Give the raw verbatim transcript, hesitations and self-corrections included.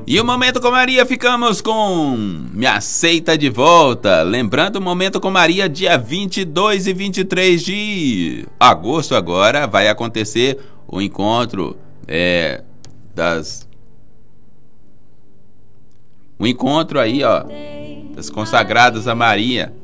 E o Momento com Maria, ficamos com Me Aceita de Volta. Lembrando, o Momento com Maria, dia vinte e dois e vinte e três de agosto agora, vai acontecer o encontro é, das... O encontro aí, ó, das consagradas a Maria.